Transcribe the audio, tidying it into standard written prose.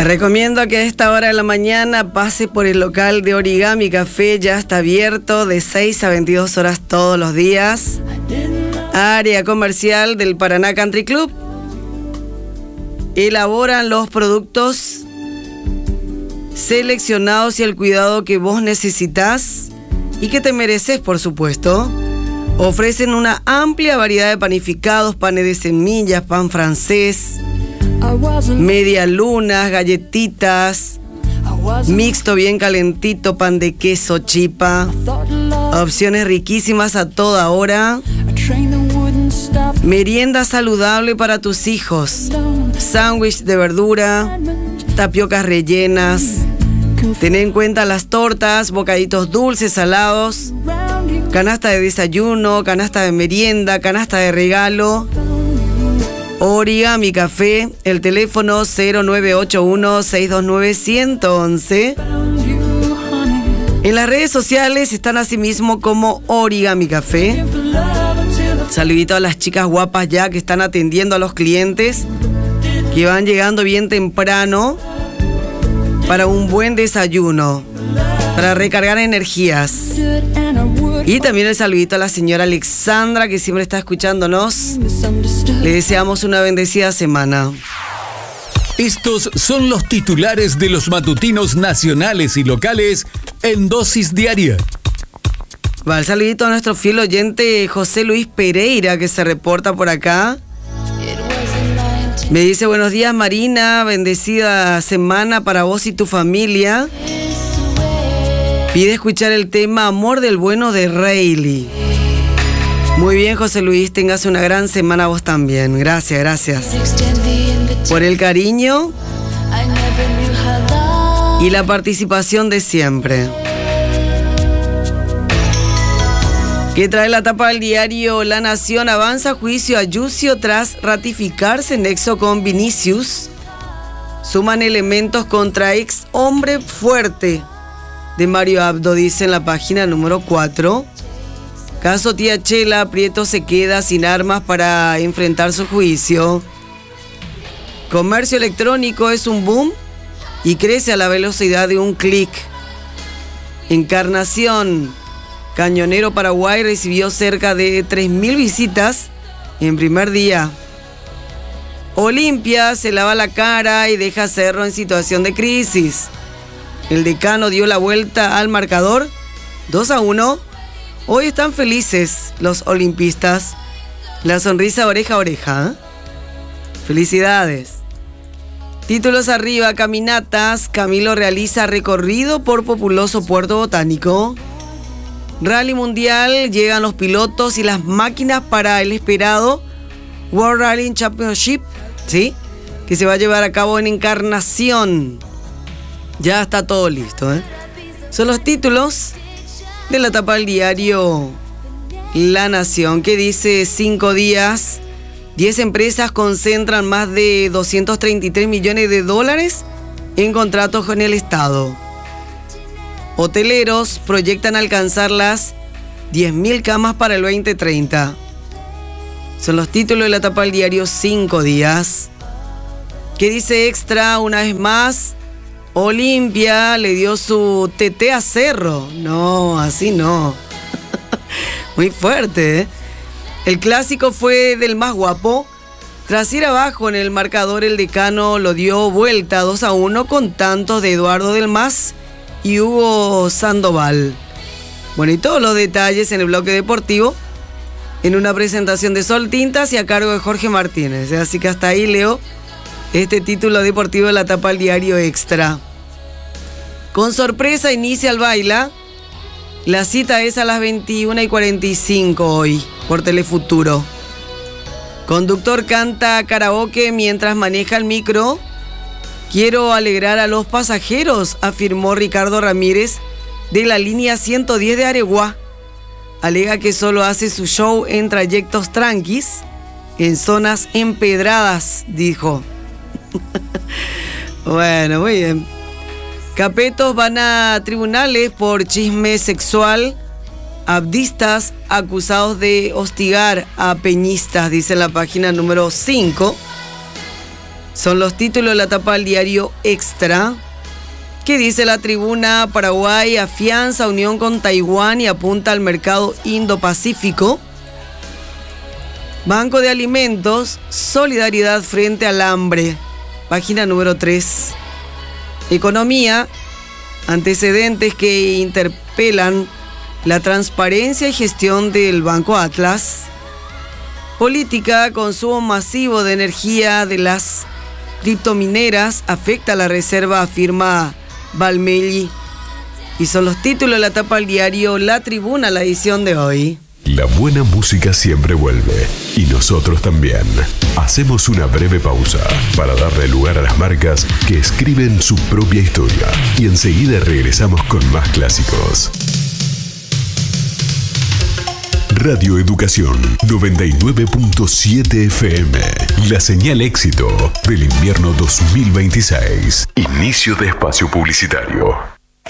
recomiendo que a esta hora de la mañana pase por el local de Origami Café. Ya está abierto de 6 a 22 horas todos los días. Área comercial del Paraná Country Club. Elaboran los productos seleccionados y el cuidado que vos necesitas y que te mereces, por supuesto. Ofrecen una amplia variedad de panificados, panes de semillas, pan francés, medialunas, galletitas, mixto bien calentito, pan de queso, chipa, opciones riquísimas a toda hora, merienda saludable para tus hijos, sándwich de verdura, tapiocas rellenas. Ten en cuenta las tortas, bocaditos dulces, salados, canasta de desayuno, canasta de merienda, canasta de regalo. Origami Café, el teléfono 0981-629-111. En las redes sociales están asimismo como Origami Café. Saludito a las chicas guapas ya que están atendiendo a los clientes que van llegando bien temprano para un buen desayuno, para recargar energías. Y también el saludito a la señora Alexandra, que siempre está escuchándonos. Le deseamos una bendecida semana. Estos son los titulares de los matutinos nacionales y locales en dosis diaria. Va el saludito a nuestro fiel oyente José Luis Pereira, que se reporta por acá. Me dice: buenos días, Marina, bendecida semana para vos y tu familia. Pide escuchar el tema Amor del Bueno de Rayleigh. Muy bien, José Luis, tengas una gran semana vos también. Gracias, gracias por el cariño y la participación de siempre. ¿Qué trae la tapa del diario La Nación? Avanza juicio a Yucio tras ratificarse nexo con Vinicius. Suman elementos contra ex hombre fuerte de Mario Abdo, dice en la página número 4. Caso Tía Chela, Prieto se queda sin armas para enfrentar su juicio. Comercio electrónico es un boom y crece a la velocidad de un clic. Encarnación, Cañonero Paraguay recibió cerca de 3.000 visitas en primer día. Olimpia se lava la cara y deja a Cerro en situación de crisis. El Decano dio la vuelta al marcador 2-1. Hoy están felices los olimpistas. La sonrisa oreja a oreja, ¿eh? Felicidades. Títulos arriba, caminatas. Camilo realiza recorrido por populoso Puerto Botánico. Rally Mundial, llegan los pilotos y las máquinas para el esperado World Rally Championship, ¿sí? Que se va a llevar a cabo en Encarnación. Ya está todo listo, ¿eh? Son los títulos de la tapa del diario La Nación, que dice: 5 días, 10 empresas concentran más de 233 millones de dólares en contratos con el Estado. Hoteleros proyectan alcanzar las 10.000 camas para el 2030. Son los títulos de la tapa del diario 5 días. ¿Qué dice Extra? Una vez más, Olimpia le dio su TT a Cerro. No, así no. Muy fuerte, ¿eh? El clásico fue del más guapo. Tras ir abajo en el marcador, el Decano lo dio vuelta 2-1 con tantos de Eduardo del Mas y Hugo Sandoval. Bueno, y todos los detalles en el bloque deportivo, en una presentación de Sol Tintas y a cargo de Jorge Martínez. Así que hasta ahí leo este título deportivo de la tapa del diario Extra. Con sorpresa inicia el baila. La cita es a las 21:45 hoy por Telefuturo. Conductor canta karaoke mientras maneja el micro. Quiero alegrar a los pasajeros, afirmó Ricardo Ramírez de la línea 110 de Areguá. Alega que solo hace su show en trayectos tranquis, en zonas empedradas, dijo. Bueno, muy bien. Capetos van a tribunales por chisme sexual. Abdistas acusados de hostigar a peñistas, dice la página número 5. Son los títulos de la tapa del diario Extra. ¿Qué dice la tribuna? Paraguay afianza unión con Taiwán y apunta al mercado Indo-Pacífico. Banco de Alimentos, solidaridad frente al hambre. Página número 3. Economía, antecedentes que interpelan la transparencia y gestión del Banco Atlas. Política, consumo masivo de energía de las criptomineras afecta a la reserva, afirma Valmelli. Y son los títulos de la tapa del diario La Tribuna, la edición de hoy. La buena música siempre vuelve, y nosotros también. Hacemos una breve pausa para darle lugar a las marcas que escriben su propia historia, y enseguida regresamos con más clásicos. Radio Educación 99.7 FM. La señal éxito del invierno 2026. Inicio de espacio publicitario.